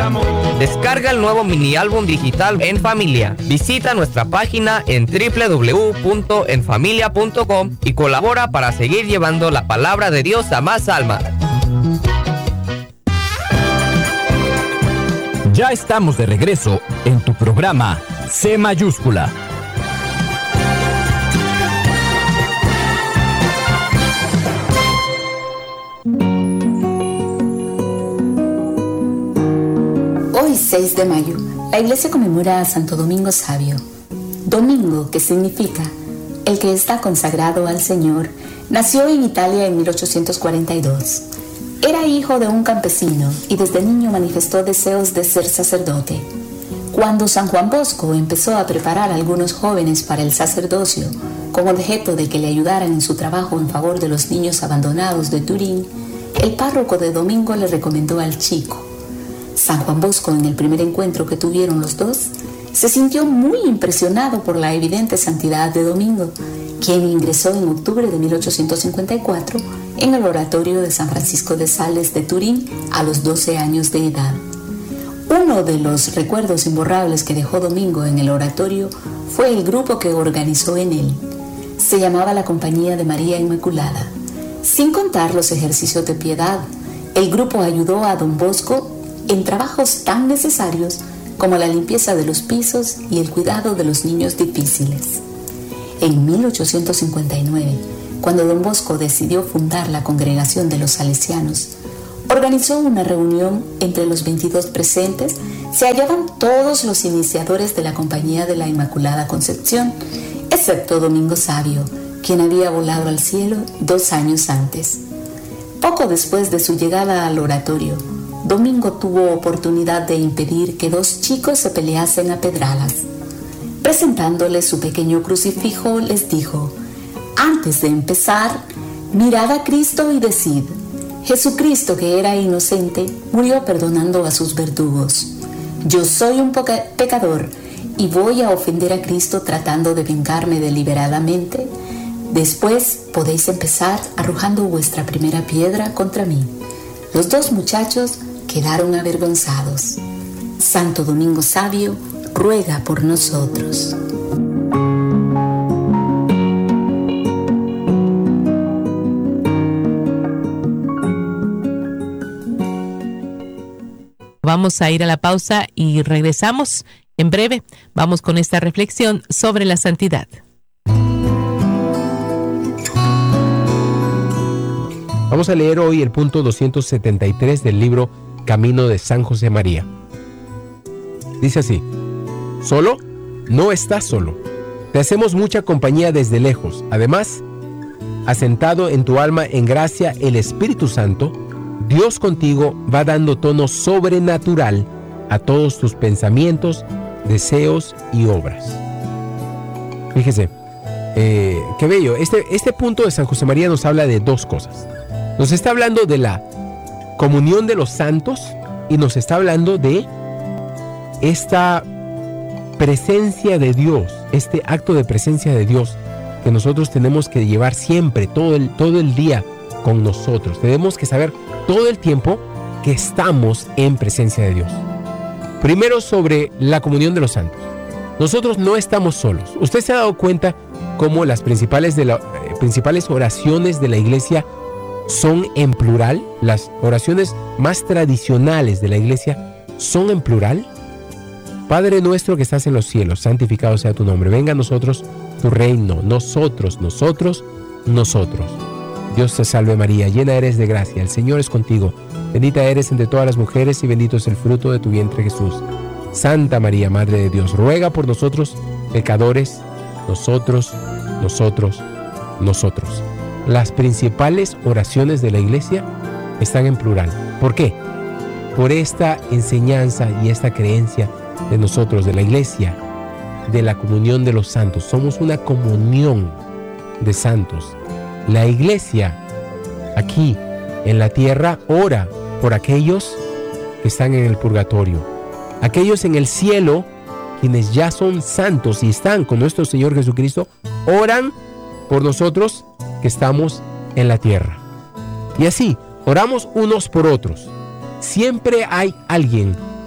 Descarga el nuevo mini álbum digital En Familia. Visita nuestra página en www.enfamilia.com y colabora para seguir llevando la palabra de Dios a más almas. Ya estamos de regreso en tu programa C mayúscula. Hoy, 6 de mayo, la Iglesia conmemora a Santo Domingo Sabio. Domingo, que significa el que está consagrado al Señor, nació en Italia en 1842. Era hijo de un campesino y desde niño manifestó deseos de ser sacerdote. Cuando San Juan Bosco empezó a preparar a algunos jóvenes para el sacerdocio, con objeto de que le ayudaran en su trabajo en favor de los niños abandonados de Turín, el párroco de Domingo le recomendó al chico. San Juan Bosco, en el primer encuentro que tuvieron los dos, se sintió muy impresionado por la evidente santidad de Domingo, quien ingresó en octubre de 1854 en el oratorio de San Francisco de Sales de Turín a los 12 años de edad. Uno de los recuerdos imborrables que dejó Domingo en el oratorio fue el grupo que organizó en él. Se llamaba la Compañía de María Inmaculada. Sin contar los ejercicios de piedad, el grupo ayudó a don Bosco en trabajos tan necesarios como la limpieza de los pisos y el cuidado de los niños difíciles. En 1859, cuando don Bosco decidió fundar la Congregación de los Salesianos, organizó una reunión entre los 22 presentes. Se hallaban todos los iniciadores de la Compañía de la Inmaculada Concepción, excepto Domingo Sabio, quien había volado al cielo 2 años antes. Poco después de su llegada al oratorio, Domingo tuvo oportunidad de impedir que 2 chicos se peleasen a pedradas. Presentándoles su pequeño crucifijo, les dijo: antes de empezar, mirad a Cristo y decid: Jesucristo, que era inocente, murió perdonando a sus verdugos. Yo soy un pecador y voy a ofender a Cristo tratando de vengarme deliberadamente. Después podéis empezar arrojando vuestra primera piedra contra mí. Los 2 muchachos quedaron avergonzados. Santo Domingo Sabio, ruega por nosotros. Vamos a ir a la pausa y regresamos en breve. Vamos con esta reflexión sobre la santidad. Vamos a leer hoy el punto 273 del libro Camino de San José María. Dice así: ¿solo? No estás solo. Te hacemos mucha compañía desde lejos. Además, asentado en tu alma en gracia el Espíritu Santo, Dios contigo va dando tono sobrenatural a todos tus pensamientos, deseos y obras. Fíjese, qué bello. Este punto de San José María nos habla de 2 cosas. Nos está hablando de la comunión de los santos y nos está hablando de esta presencia de Dios, este acto de presencia de Dios que nosotros tenemos que llevar siempre, todo el día con nosotros. Tenemos que saber todo el tiempo que estamos en presencia de Dios. Primero, sobre la comunión de los santos. Nosotros no estamos solos. Usted se ha dado cuenta cómo las principales oraciones de la iglesia son en plural. Las oraciones más tradicionales de la iglesia son en plural. Padre nuestro que estás en los cielos, santificado sea tu nombre. Venga a nosotros tu reino. Nosotros. Dios te salve María, llena eres de gracia, el Señor es contigo. Bendita eres entre todas las mujeres y bendito es el fruto de tu vientre Jesús. Santa María, Madre de Dios, ruega por nosotros pecadores, nosotros. Las principales oraciones de la iglesia están en plural. ¿Por qué? Por esta enseñanza y esta creencia de nosotros, de la iglesia, de la comunión de los santos. Somos una comunión de santos. La iglesia aquí en la tierra ora por aquellos que están en el purgatorio, aquellos en el cielo, quienes ya son santos y están con nuestro Señor Jesucristo, oran por nosotros que estamos en la tierra. Y así, oramos unos por otros. Siempre hay alguien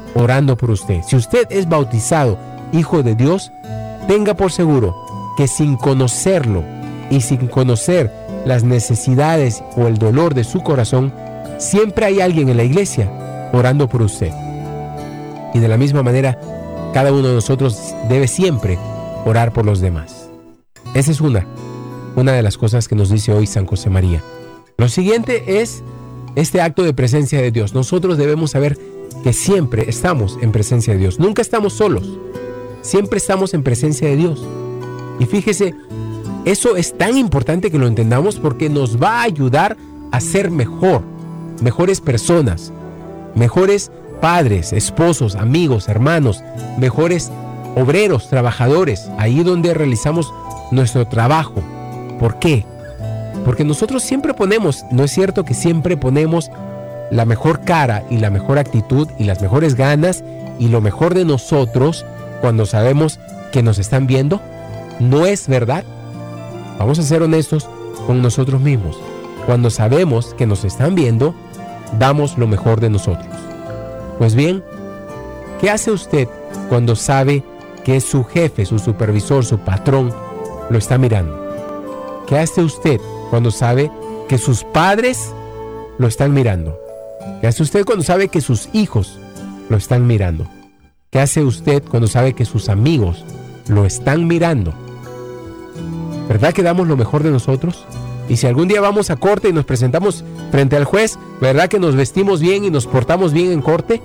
orando por usted. Si usted es bautizado hijo de Dios, tenga por seguro que sin conocerlo y sin conocer las necesidades o el dolor de su corazón, siempre hay alguien en la iglesia orando por usted. Y de la misma manera, cada uno de nosotros debe siempre orar por los demás. Esa es una de las cosas que nos dice hoy San José María. Lo siguiente es este acto de presencia de Dios. Nosotros debemos saber que siempre estamos en presencia de Dios. Nunca estamos solos. Siempre estamos en presencia de Dios. Y fíjese, eso es tan importante que lo entendamos porque nos va a ayudar a ser mejores personas, mejores padres, esposos, amigos, hermanos, mejores obreros, trabajadores, ahí donde realizamos nuestro trabajo. ¿Por qué? Porque nosotros siempre ponemos, ¿no es cierto que siempre ponemos la mejor cara y la mejor actitud y las mejores ganas y lo mejor de nosotros cuando sabemos que nos están viendo? ¿No es verdad? Vamos a ser honestos con nosotros mismos. Cuando sabemos que nos están viendo, damos lo mejor de nosotros. Pues bien, ¿qué hace usted cuando sabe que su jefe, su supervisor, su patrón lo está mirando? ¿Qué hace usted cuando sabe que sus padres lo están mirando? ¿Qué hace usted cuando sabe que sus hijos lo están mirando? ¿Qué hace usted cuando sabe que sus amigos lo están mirando? ¿Verdad que damos lo mejor de nosotros? Y si algún día vamos a corte y nos presentamos frente al juez, ¿verdad que nos vestimos bien y nos portamos bien en corte?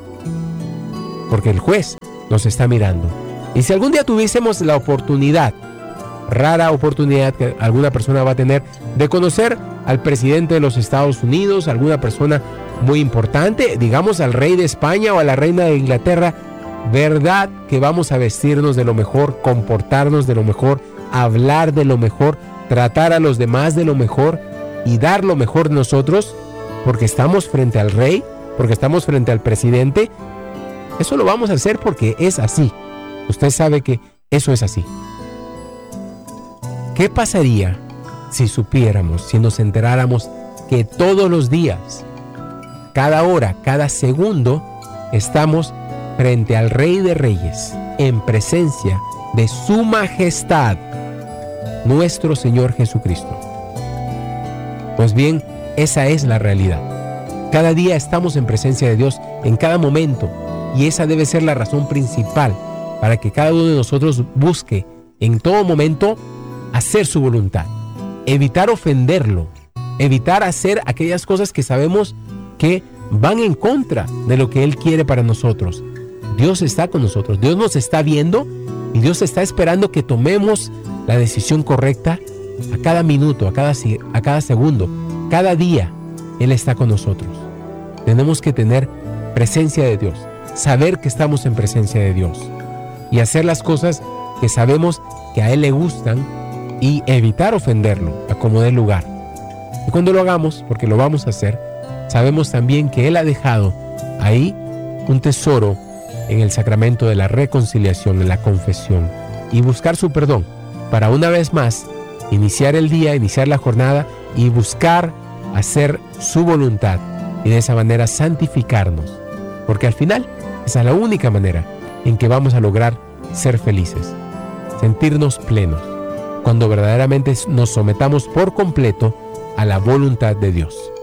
Porque el juez nos está mirando. Y si algún día tuviésemos la oportunidad, rara oportunidad que alguna persona va a tener, de conocer al presidente de los Estados Unidos, alguna persona muy importante, digamos al rey de España o a la reina de Inglaterra, ¿verdad que vamos a vestirnos de lo mejor, comportarnos de lo mejor, hablar de lo mejor, tratar a los demás de lo mejor y dar lo mejor de nosotros? Porque estamos frente al rey, porque estamos frente al presidente. Eso lo vamos a hacer porque es así. Usted sabe que eso es así. ¿Qué pasaría si supiéramos, si nos enteráramos que todos los días, cada hora, cada segundo, estamos frente al Rey de Reyes, en presencia de su majestad, nuestro Señor Jesucristo? Pues bien, esa es la realidad. Cada día estamos en presencia de Dios, en cada momento, y esa debe ser la razón principal para que cada uno de nosotros busque en todo momento hacer su voluntad, evitar ofenderlo, evitar hacer aquellas cosas que sabemos que van en contra de lo que Él quiere para nosotros. Dios está con nosotros, Dios nos está viendo y Dios está esperando que tomemos la decisión correcta a cada minuto, a cada segundo, cada día. Él está con nosotros. Tenemos que tener presencia de Dios, saber que estamos en presencia de Dios y hacer las cosas que sabemos que a Él le gustan y evitar ofenderlo a como dé lugar. Y cuando lo hagamos, porque lo vamos a hacer, sabemos también que Él ha dejado ahí un tesoro en el sacramento de la reconciliación, en la confesión, y buscar su perdón para una vez más iniciar el día, iniciar la jornada y buscar hacer su voluntad y de esa manera santificarnos, porque al final esa es la única manera en que vamos a lograr ser felices, sentirnos plenos, cuando verdaderamente nos sometamos por completo a la voluntad de Dios.